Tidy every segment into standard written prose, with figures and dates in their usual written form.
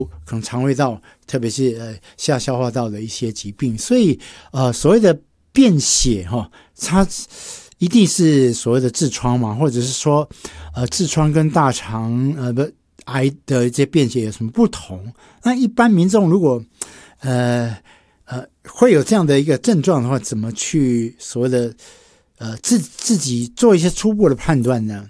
可能肠胃道，特别是下消化道的一些疾病。所以所谓的便血它一定是所谓的痔疮嘛，或者是说痔疮跟大肠癌的一些便血有什么不同？那一般民众如果会有这样的一个症状的话，怎么去所谓的自己做一些初步的判断呢？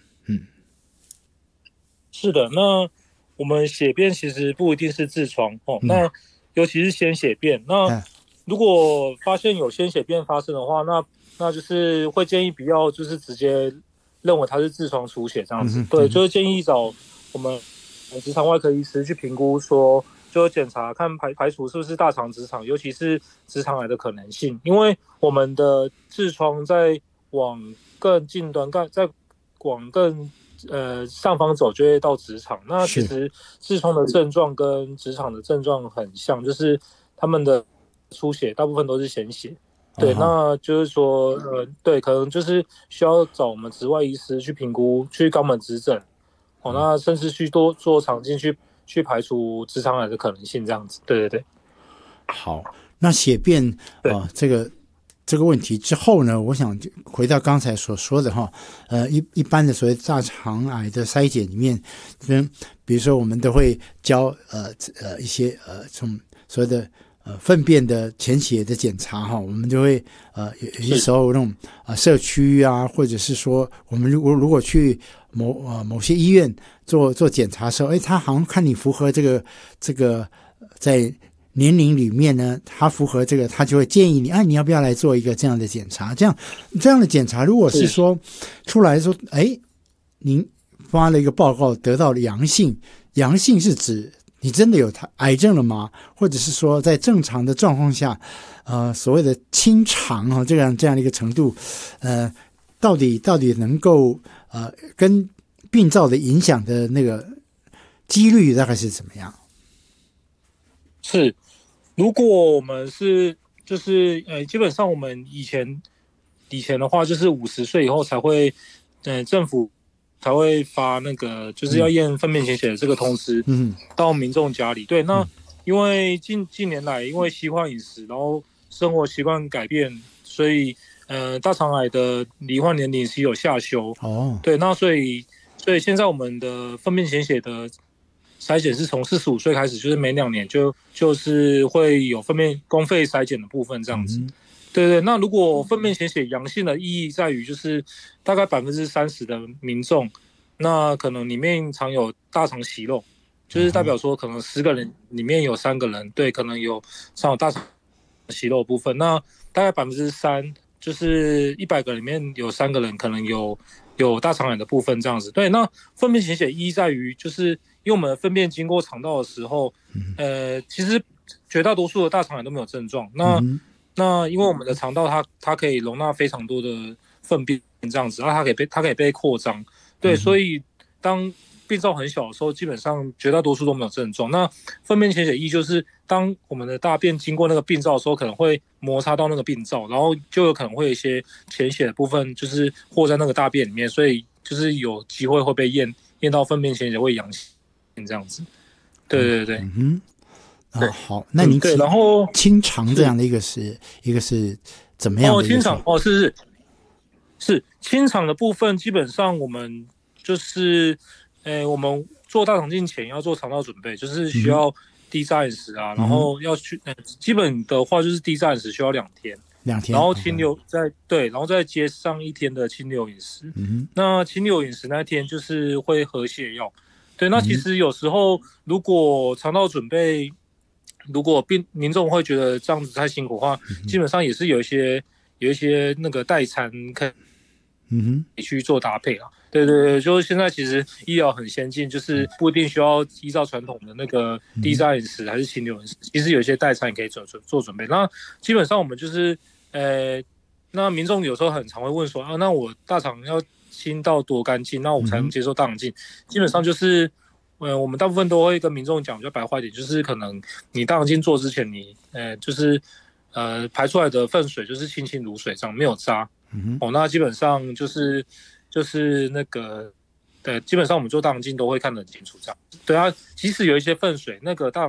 是的，那我们血便其实不一定是痔疮那尤其是鲜血便。那如果发现有鲜血便发生的话，那就是会建议不要就是直接认为它是痔疮出血这样子。对，就是建议找我们直肠外科医师去评估，说就检查看排除是不是大肠直肠，尤其是直肠癌的可能性。因为我们的痔疮在往更近端在往更上方走就会到直肠。那其实痔疮的症状跟直肠的症状很像，就是他们的出血大部分都是鲜血。对，那就是说对，可能就是需要找我们直外医师去评估，去肛门指诊那甚至去多做肠镜去排除直肠癌的可能性这样子。对对对。 好，那血便这个问题之后呢，我想回到刚才所说的一般的所谓大肠癌的筛检里面，比如说我们都会教一些所谓的粪便的潜血的检查我们就会有些时候那种社区啊，或者是说我们如果去某些医院做检查的时候，他好像看你符合这个在年龄里面呢，他符合这个，他就会建议你，你要不要来做一个这样的检查？这样的检查，如果是说出来说，您发了一个报告得到了阳性是指你真的有癌症了吗？或者是说在正常的状况下，所谓的清肠这样的一个程度，到底能够跟病灶的影响的那个几率大概是怎么样？ 是，如果我们是就是基本上我们以前的话，就是50岁以后才会，政府才会发那个就是要验粪便潜血的这个通知，到民众家里。对，那因为近年来因为西化饮食，然后生活习惯改变，所以大肠癌的罹患年龄是有下修。对，那所以现在我们的粪便潜血的筛检是从45岁开始，就是每2年就是会有粪便公费筛检的部分这样子。对对，那如果粪便潜血阳性的意义在于，就是大概30%的民众，那可能里面常有大肠息肉，就是代表说可能10个人里面有3个人，对，可能常有大肠息肉的部分。那大概3%，就是100个里面有3个人可能有大肠癌的部分这样子。对，那粪便潜血意义在于，就是因为我们的粪便经过肠道的时候，其实绝大多数的大肠癌都没有症状。那因为我们的肠道它可以容纳非常多的粪便这样子，然后它可以被扩张。对，所以当病灶很小的时候，基本上绝大多数都没有症状。那粪便潜血意就是当我们的大便经过那个病灶的时候，可能会摩擦到那个病灶，然后就有可能会有一些潜血的部分就是和在那个大便里面，所以就是有机会会被验到粪便潜血会阳性这样子。对对对。 好，那您对，然后清肠这样的一个是怎么样的一个？ 清肠是清肠的部分，基本上我们就是我们做大肠镜前要做肠道准备，就是需要低渣饮食啊，然后要去基本的话就是低渣饮食需要2天，然后清流然后再接上1天的清流饮食。那清流饮食那天就是会喝泻药。对，那其实有时候如果肠道准备，如果民众会觉得这样子太辛苦的话，基本上也是有一些那个代餐可以去做搭配啊。对对对，就是现在其实医疗很先进，就是不一定需要依照传统的那个低渣饮食还是清流饮食，其实有一些代餐也可以做准备。那基本上我们就是那民众有时候很常会问说那我大肠要清到多干净，那我才能接受大肠镜？基本上就是我们大部分都会跟民众讲，比较白话一点，就是可能你大肠镜做之前，你就是排出来的粪水就是清如水这样，没有渣。那基本上就是那个基本上我们做大肠镜都会看得很清楚这样。对啊，即使有一些粪水，那个大肠